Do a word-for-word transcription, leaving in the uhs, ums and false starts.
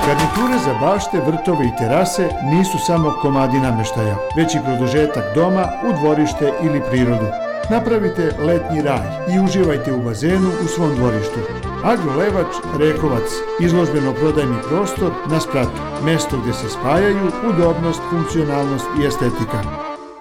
Garniture za bašte, vrtove i terase nisu samo komadi namještaja, već i produžetak doma u dvorište ili prirodu. Napravite letnji raj i uživajte u bazenu u svom dvorištu. Agrolevač Rekovac, izložbeno-prodajni prostor na spratu, mesto gdje se spajaju udobnost, funkcionalnost i estetika.